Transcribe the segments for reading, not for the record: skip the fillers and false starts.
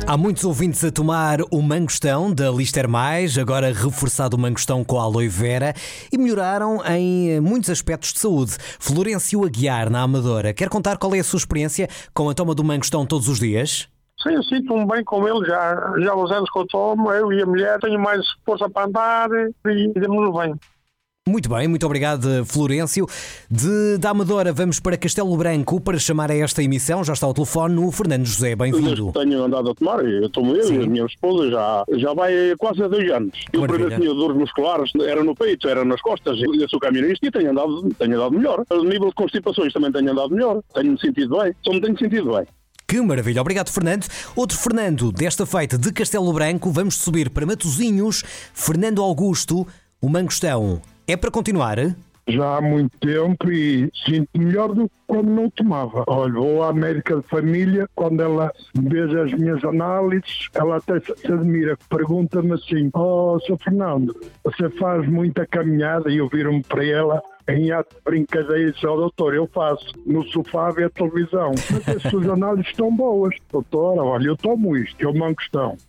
Há muitos ouvintes a tomar o mangostão da Lister Mais, agora reforçado o mangostão com a aloe vera, e melhoraram em muitos aspectos de saúde. Florencio Aguiar, na Amadora, quer contar qual é a sua experiência com a toma do mangostão todos os dias? Sim, eu sinto-me bem com ele já há uns anos que eu tomo, eu e a mulher, tenho mais força para andar e demos bem. Muito bem, muito obrigado, Florencio. Da Amadora vamos para Castelo Branco para chamar a esta emissão. Já está ao telefone o Fernando José, bem-vindo. Eu tenho andado a tomar, eu tomo eu e a minha esposa já vai quase há 2 anos. Eu primeiro tinha dores musculares, era no peito, era nas costas, eu sou camionista e tenho andado melhor. A nível de constipações também tenho andado melhor, tenho-me sentido bem, só me tenho sentido bem. Que maravilha, obrigado, Fernando. Outro Fernando, desta feita de Castelo Branco, vamos subir para Matosinhos. Fernando Augusto, o mangostão é para continuar? Já há muito tempo e sinto melhor do que quando não tomava. Olha, vou à médica de família, quando ela vê as minhas análises, ela até se admira, pergunta-me assim: Sr. Fernando, você faz muita caminhada? E eu viro-me para ela em ato de brincadeira e disse: doutor, eu faço no sofá a ver a televisão. Mas as suas análises estão boas. Doutora, olha, eu tomo isto, eu mangostão.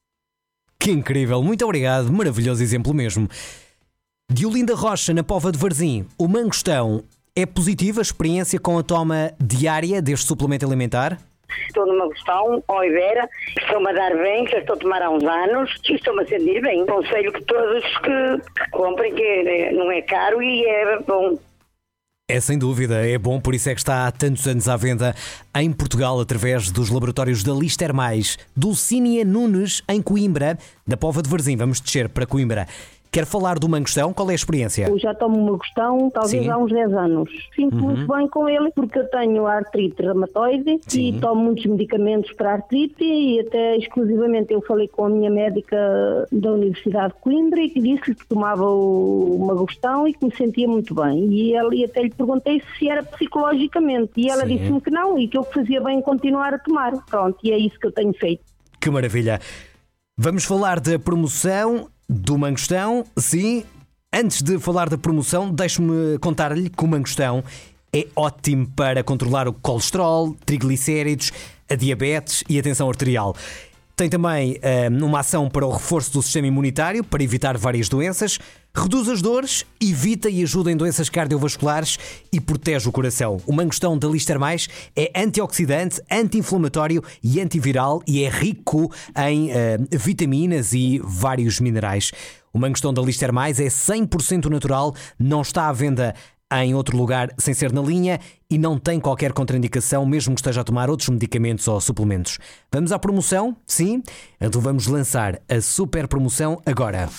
Que incrível, muito obrigado, maravilhoso exemplo mesmo. Diolinda Rocha, na Póvoa de Varzim, o mangostão é positiva a experiência com a toma diária deste suplemento alimentar? Estou no mangostão, aloe vera, estou-me a dar bem, já estou a tomar há uns anos e estou-me a sentir bem. Aconselho que todos que comprem, que não é caro e é bom. É sem dúvida, é bom, por isso é que está há tantos anos à venda em Portugal através dos laboratórios da Lister Mais. Dulcínia Nunes, em Coimbra, da Póvoa de Varzim. Vamos descer para Coimbra. Quer falar do mangostão? Qual é a experiência? Eu já tomo mangostão talvez há uns 10 anos. Sinto muito bem com ele porque eu tenho artrite reumatoide e tomo muitos medicamentos para artrite e até exclusivamente eu falei com a minha médica da Universidade de Coimbra e que disse que tomava o mangostão e que me sentia muito bem. E até lhe perguntei se era psicologicamente e ela disse-me que não e que eu fazia bem continuar a tomar. Pronto, e é isso que eu tenho feito. Que maravilha! Vamos falar da promoção do mangostão, sim. Antes de falar da promoção, deixe-me contar-lhe que o mangostão é ótimo para controlar o colesterol, triglicéridos, a diabetes e a tensão arterial. Tem também uma ação para o reforço do sistema imunitário, para evitar várias doenças, reduz as dores, evita e ajuda em doenças cardiovasculares e protege o coração. O mangostão da Lister Mais é antioxidante, anti-inflamatório e antiviral e é rico em vitaminas e vários minerais. O mangostão da Lister Mais é 100% natural, não está à venda em outro lugar sem ser na linha e não tem qualquer contraindicação, mesmo que esteja a tomar outros medicamentos ou suplementos. Vamos à promoção? Sim? Então vamos lançar a super promoção agora.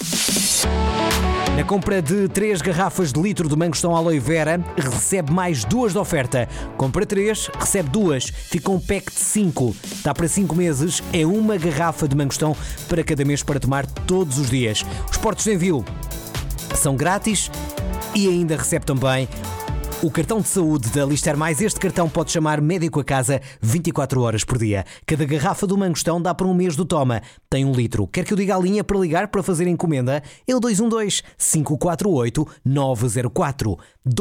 Na compra de 3 garrafas de litro de mangostão aloe vera, recebe mais 2 de oferta. Compra 3, recebe 2, fica um pack de 5. Dá para 5 meses, é uma garrafa de mangostão para cada mês para tomar todos os dias. Os portos de envio são grátis e ainda recebe também o cartão de saúde da Lister Mais. Este cartão pode chamar médico a casa 24 horas por dia. Cada garrafa do mangostão dá para um mês do toma. Tem 1 litro. Quer que eu diga a linha para ligar para fazer a encomenda? É o 212-548-904.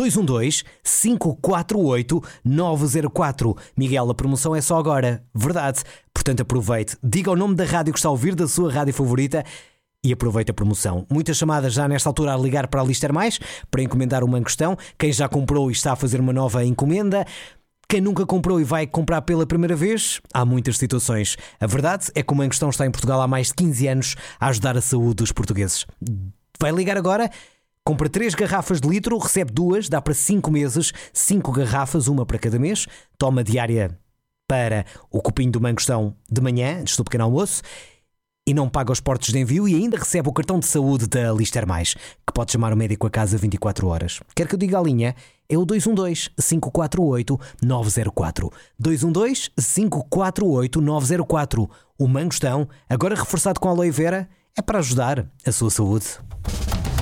212-548-904. Miguel, a promoção é só agora. Verdade. Portanto, aproveite. Diga o nome da rádio que está a ouvir, da sua rádio favorita, e aproveita a promoção. Muitas chamadas já nesta altura a ligar para a Lister Mais para encomendar o mangostão. Quem já comprou e está a fazer uma nova encomenda. Quem nunca comprou e vai comprar pela primeira vez, há muitas situações. A verdade é que o mangostão está em Portugal há mais de 15 anos a ajudar a saúde dos portugueses. Vai ligar agora, compra 3 garrafas de litro, recebe 2, dá para 5 meses, 5 garrafas, uma para cada mês, toma diária para o copinho do mangostão de manhã, antes do pequeno almoço, e não paga os portos de envio e ainda recebe o cartão de saúde da Lister Mais, que pode chamar o médico a casa 24 horas. Quer que eu diga a linha? É o 212-548-904. 212-548-904. O mangostão, agora reforçado com aloe vera, é para ajudar a sua saúde.